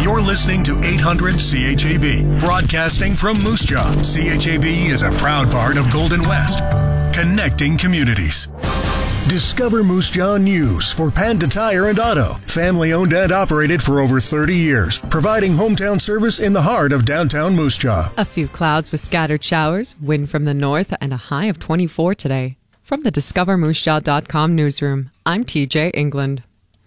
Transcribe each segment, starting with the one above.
You're listening to 800 CHAB, broadcasting from Moose Jaw. CHAB is a proud part of Golden West, connecting communities. Discover Moose Jaw News for Panda Tire and Auto. Family owned and operated for over 30 years, providing hometown service in the heart of downtown Moose Jaw. A few clouds with scattered showers, wind from the north, and a high of 24 today. From the DiscoverMooseJaw.com newsroom, I'm TJ England.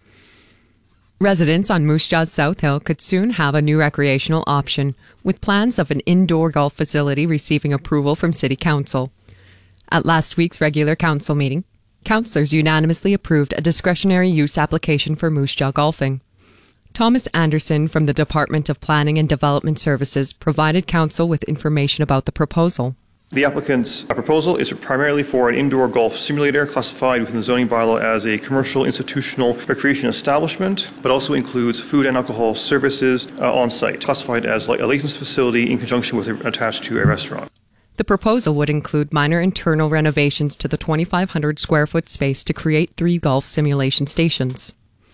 Residents on Moose Jaw's South Hill could soon have a new recreational option, with plans of an indoor golf facility receiving approval from City Council. At last week's regular council meeting, councillors unanimously approved a discretionary use application for Moose Jaw golfing. Thomas Anderson from the Department of Planning and Development Services provided council with information about the proposal. The applicant's proposal is primarily for an indoor golf simulator classified within the zoning bylaw as a commercial institutional recreation establishment, but also includes food and alcohol services on site, classified as a licensed facility in conjunction with attached to a restaurant. The proposal would include minor internal renovations to the 2,500 square foot space to create 3 golf simulation stations.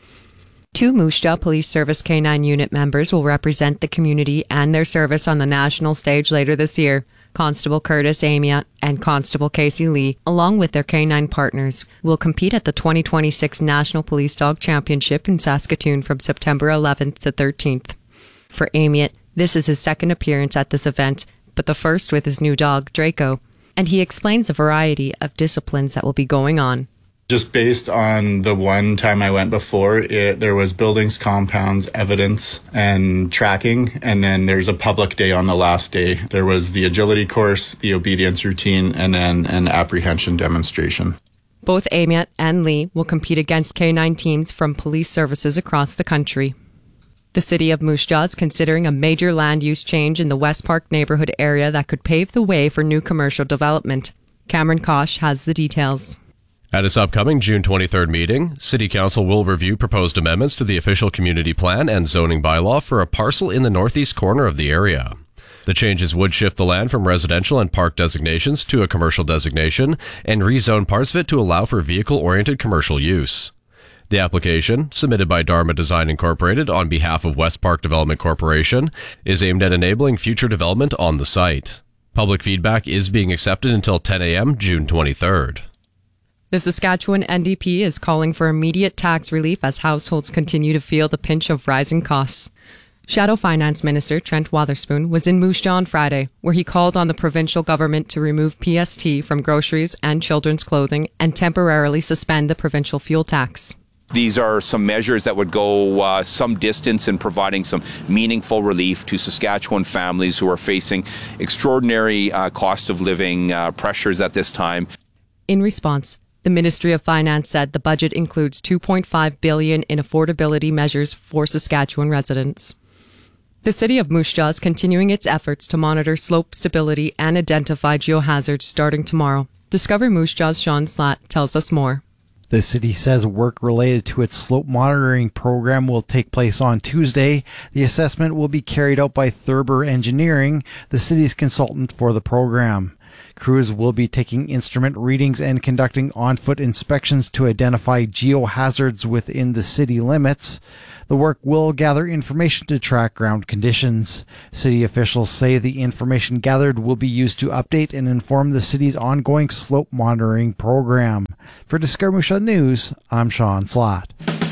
2 Moose Jaw Police Service K-9 unit members will represent the community and their service on the national stage later this year. Constable Curtis Amiot and Constable Casey Lee, along with their K-9 partners, will compete at the 2026 National Police Dog Championship in Saskatoon from September 11th to 13th. For Amiot, this is his second appearance at this event, but the first with his new dog, Draco, and he explains a variety of disciplines that will be going on. Just based on the one time I went before, there was buildings, compounds, evidence, and tracking, and then there's a public day on the last day. There was the agility course, the obedience routine, and then an apprehension demonstration. Both Amiot and Lee will compete against K-9 teams from police services across the country. The City of Moose Jaw is considering a major land use change in the West Park neighborhood area that could pave the way for new commercial development. Cameron Kosh has the details. At its upcoming June 23rd meeting, City Council will review proposed amendments to the official community plan and zoning bylaw for a parcel in the northeast corner of the area. The changes would shift the land from residential and park designations to a commercial designation and rezone parts of it to allow for vehicle-oriented commercial use. The application, submitted by Dharma Design Incorporated on behalf of West Park Development Corporation, is aimed at enabling future development on the site. Public feedback is being accepted until 10 a.m. June 23rd. The Saskatchewan NDP is calling for immediate tax relief as households continue to feel the pinch of rising costs. Shadow Finance Minister Trent Wotherspoon was in Moose Jaw on Friday, where he called on the provincial government to remove PST from groceries and children's clothing and temporarily suspend the provincial fuel tax. These are some measures that would go some distance in providing some meaningful relief to Saskatchewan families who are facing extraordinary cost of living pressures at this time. In response, the Ministry of Finance said the budget includes $2.5 billion in affordability measures for Saskatchewan residents. The City of Moose Jaw is continuing its efforts to monitor slope stability and identify geohazards starting tomorrow. Discover Moose Jaw's Sean Slatt tells us more. The city says work related to its slope monitoring program will take place on Tuesday. The assessment will be carried out by Thurber Engineering, the city's consultant for the program. Crews will be taking instrument readings and conducting on-foot inspections to identify geohazards within the city limits. The work will gather information to track ground conditions. City officials say the information gathered will be used to update and inform the city's ongoing slope monitoring program. For Discover Moose Jaw News, I'm Sean Slatt.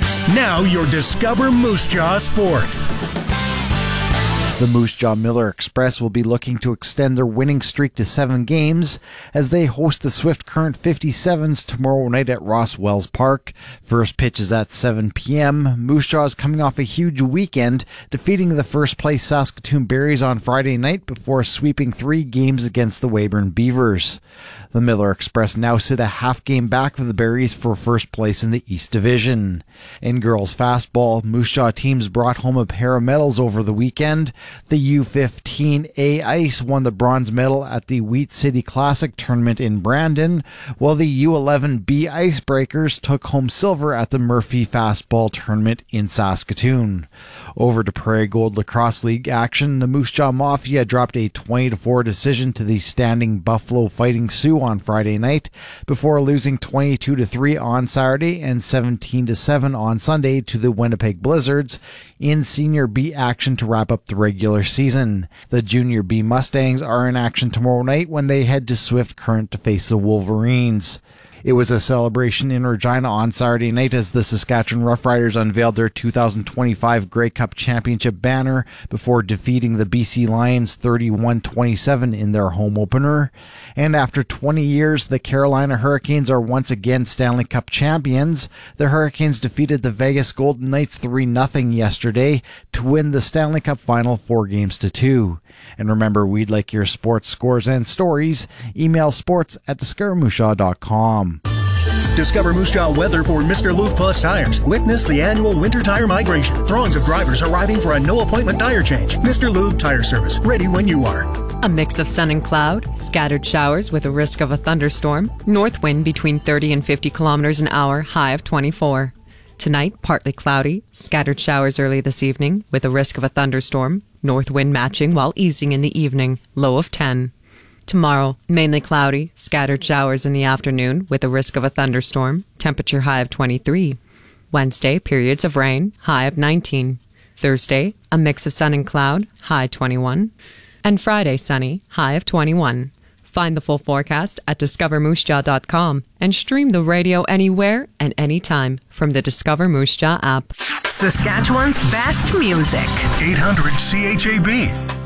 Now your Discover Moose Jaw Sports. The Moose Jaw Miller Express will be looking to extend their winning streak to 7 games as they host the Swift Current 57s tomorrow night at Ross Wells Park. First pitch is at 7 p.m. Moose Jaw is coming off a huge weekend, defeating the first-place Saskatoon Berries on Friday night before sweeping 3 games against the Weyburn Beavers. The Miller Express now sit a half game back of the Berries for first place in the East Division. In girls fastball, Moose Jaw teams brought home a pair of medals over the weekend. The U15A Ice won the bronze medal at the Wheat City Classic tournament in Brandon, while the U11B Icebreakers took home silver at the Murphy Fastball tournament in Saskatoon. Over to Prairie Gold Lacrosse League action, the Moose Jaw Mafia dropped a 20-4 decision to the standing Buffalo Fighting Sioux 2 on Friday night, before losing 22-3 on Saturday and 17-7 on Sunday to the Winnipeg Blizzards in Senior B action to wrap up the regular season. The Junior B Mustangs are in action tomorrow night when they head to Swift Current to face the Wolverines. It was a celebration in Regina on Saturday night as the Saskatchewan Roughriders unveiled their 2025 Grey Cup Championship banner before defeating the BC Lions 31-27 in their home opener. And after 20 years, the Carolina Hurricanes are once again Stanley Cup champions. The Hurricanes defeated the Vegas Golden Knights 3-0 yesterday to win the Stanley Cup final 4-2. And remember, we'd like your sports scores and stories. Email sports@discovermoose.com. Discover Moose Jaw weather for Mr. Lube Plus Tires. Witness the annual winter tire migration. Throngs of drivers arriving for a no-appointment tire change. Mr. Lube Tire Service, ready when you are. A mix of sun and cloud, scattered showers with a risk of a thunderstorm, north wind between 30 and 50 kilometers an hour, high of 24. Tonight, partly cloudy, scattered showers early this evening with a risk of a thunderstorm, north wind matching while easing in the evening, low of 10. Tomorrow, mainly cloudy, scattered showers in the afternoon with a risk of a thunderstorm, temperature high of 23. Wednesday, periods of rain, high of 19. Thursday, a mix of sun and cloud, high 21. And Friday, sunny, high of 21. Find the full forecast at discovermoosejaw.com and stream the radio anywhere and anytime from the Discover Moose Jaw app. Saskatchewan's best music. 800 CHAB.